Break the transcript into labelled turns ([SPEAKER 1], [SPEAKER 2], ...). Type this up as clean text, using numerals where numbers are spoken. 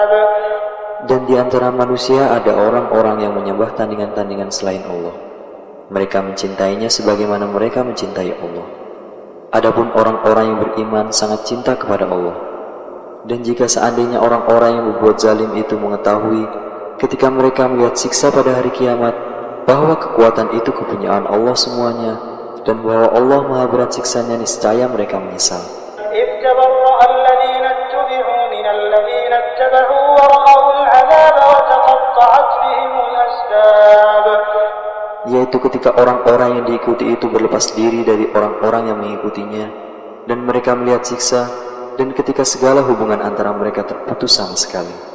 [SPEAKER 1] Dan di antara manusia ada orang-orang yang menyembah tandingan-tandingan selain Allah. Mereka mencintainya sebagaimana mereka mencintai Allah. Adapun orang-orang yang beriman sangat cinta kepada Allah. Dan jika seandainya orang-orang yang berbuat zalim itu mengetahui ketika mereka melihat siksa pada hari kiamat bahwa kekuatan itu kepunyaan Allah semuanya dan bahwa Allah maha berat siksanya, niscaya mereka menyesal. Yaitu ketika orang-orang yang diikuti itu berlepas diri dari orang-orang yang mengikutinya dan mereka melihat siksa, dan ketika segala hubungan antara mereka terputus sama sekali.